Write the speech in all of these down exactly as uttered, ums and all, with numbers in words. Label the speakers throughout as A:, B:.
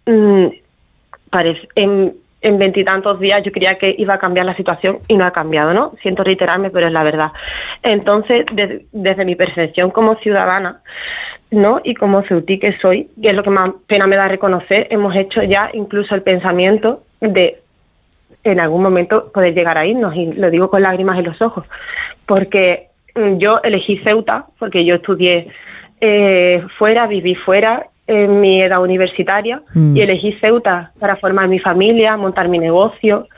A: mmm, parece, en, en veintitantos días yo creía que iba a cambiar la situación y no ha cambiado, ¿no? Siento reiterarme, pero es la verdad. Entonces, de, desde mi percepción como ciudadana, ¿no? Y como ceutí que soy, que es lo que más pena me da reconocer, hemos hecho ya incluso el pensamiento de en algún momento poder llegar a irnos, y lo digo con lágrimas en los ojos, porque yo elegí Ceuta, porque yo estudié eh, fuera, viví fuera en mi edad universitaria, mm. y elegí Ceuta para formar mi familia, montar mi negocio.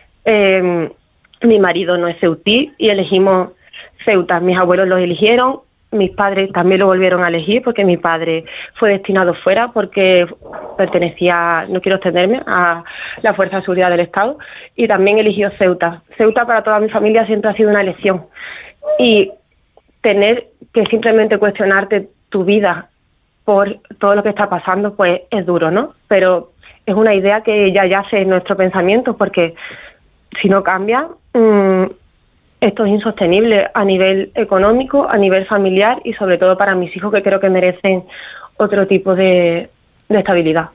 A: Eh, mi marido no es ceutí y elegimos Ceuta. Mis abuelos lo eligieron, mis padres también lo volvieron a elegir, porque mi padre fue destinado fuera porque pertenecía, no quiero extenderme, a la Fuerza de Seguridad del Estado, y también eligió Ceuta. Ceuta para toda mi familia siempre ha sido una elección, y tener que simplemente cuestionarte tu vida por todo lo que está pasando, pues es duro, ¿no? Pero es una idea que ya yace en nuestro pensamiento, porque si no cambia, mmm, esto es insostenible a nivel económico, a nivel familiar y sobre todo para mis hijos, que creo que merecen otro tipo de, de estabilidad.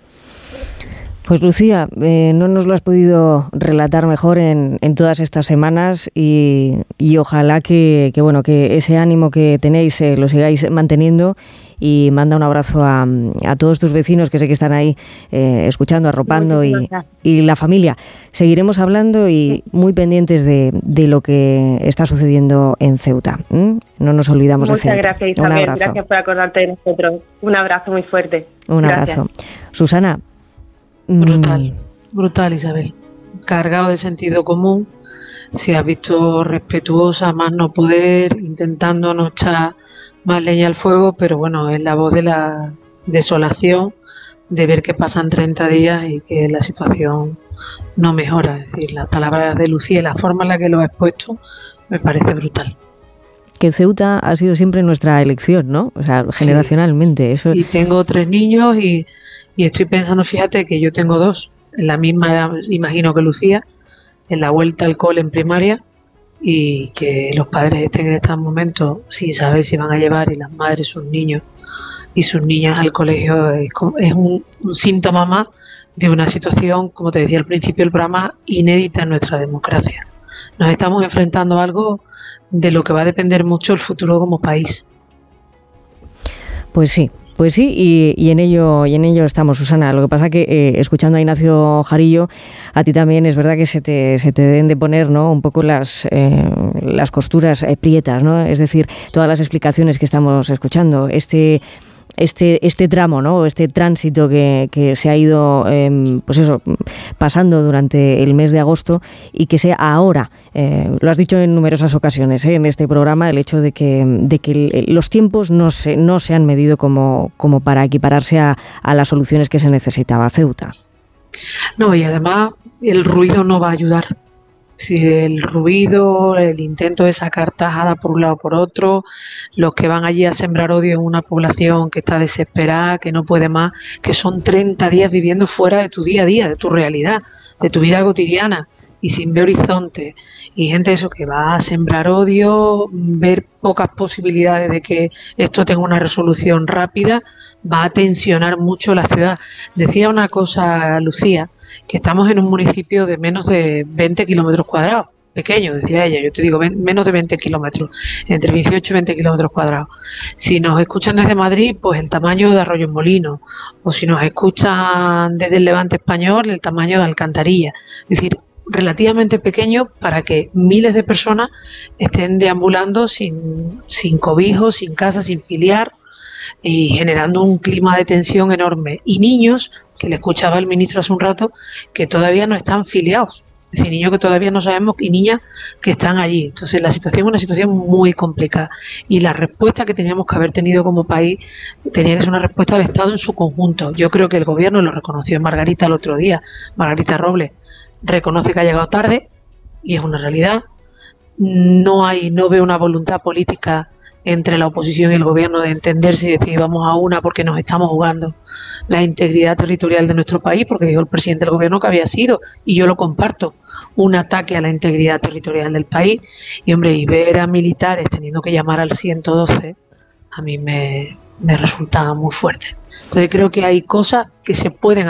B: Pues Lucía, eh, no nos lo has podido relatar mejor en, en todas estas semanas, y, y ojalá que, que bueno que ese ánimo que tenéis eh, lo sigáis manteniendo, y manda un abrazo a, a todos tus vecinos que sé que están ahí eh, escuchando, arropando, y, y la familia. Seguiremos hablando y muy pendientes de, de lo que está sucediendo en Ceuta. ¿Mm? No nos olvidamos
A: Muchas
B: de Ceuta.
A: Muchas gracias, Isabel. Gracias por acordarte de nosotros. Un abrazo muy fuerte.
B: Un
A: gracias.
B: abrazo. Susana.
C: Brutal, brutal, Isabel. Cargado de sentido común. Se ha visto respetuosa, más no poder, intentando no echar más leña al fuego, pero bueno, es la voz de la desolación, de ver que pasan treinta días y que la situación no mejora. Es decir, las palabras de Lucía y la forma en la que lo ha expuesto me parece brutal.
B: Que Ceuta ha sido siempre nuestra elección, ¿no? O sea, generacionalmente.
C: Sí.
B: Eso...
C: Y tengo tres niños y, y estoy pensando, fíjate que yo tengo dos, en la misma edad, imagino que Lucía, en la vuelta al cole en primaria, y que los padres estén en estos momentos sin saber si van a llevar, y las madres sus niños y sus niñas al colegio, es, es un, un síntoma más de una situación, como te decía al principio del programa, inédita en nuestra democracia. Nos estamos enfrentando a algo de lo que va a depender mucho el futuro como país.
B: Pues sí. Pues sí, y, y en ello y en ello estamos, Susana. Lo que pasa que eh, escuchando a Ignacio Jarillo, a ti también es verdad que se te, se te deben de poner, ¿no?, un poco las, eh, las costuras eh, prietas, ¿no? Es decir, todas las explicaciones que estamos escuchando, este... Este, este tramo, ¿no? Este tránsito que, que se ha ido eh, pues eso, pasando durante el mes de agosto, y que sea ahora, eh, lo has dicho en numerosas ocasiones ¿eh? en este programa, el hecho de que, de que el, los tiempos no se, no se han medido como, como para equipararse a, a las soluciones que se necesitaba. Ceuta.
C: No, y además el ruido no va a ayudar. Si el ruido, el intento de sacar tajada por un lado o por otro, los que van allí a sembrar odio en una población que está desesperada, que no puede más, que son treinta días viviendo fuera de tu día a día, de tu realidad, de tu vida cotidiana, y sin ver horizonte, y gente eso que va a sembrar odio, ver pocas posibilidades de que esto tenga una resolución rápida, va a tensionar mucho la ciudad. Decía una cosa Lucía, que estamos en un municipio de menos de veinte kilómetros cuadrados, pequeño, decía ella, yo te digo menos de veinte kilómetros, entre dieciocho y veinte kilómetros cuadrados. Si nos escuchan desde Madrid, pues el tamaño de Arroyo Molino, o si nos escuchan desde el Levante español, el tamaño de Alcantarilla. Es decir, relativamente pequeño para que miles de personas estén deambulando sin, sin cobijo, sin casa, sin filiar, y generando un clima de tensión enorme. Y niños, que le escuchaba el ministro hace un rato, que todavía no están filiados. Es decir, niños que todavía no sabemos, y niñas que están allí. Entonces la situación es una situación muy complicada, y la respuesta que teníamos que haber tenido como país tenía que ser una respuesta del Estado en su conjunto. Yo creo que el gobierno lo reconoció en Margarita el otro día, Margarita Robles reconoce que ha llegado tarde, y es una realidad. No hay, no veo una voluntad política entre la oposición y el gobierno de entenderse y decir vamos a una, porque nos estamos jugando la integridad territorial de nuestro país, porque dijo el presidente del gobierno que había sido, y yo lo comparto, un ataque a la integridad territorial del país. Y hombre, y ver a militares teniendo que llamar al ciento doce a mí me, me resulta muy fuerte. Entonces creo que hay cosas que se pueden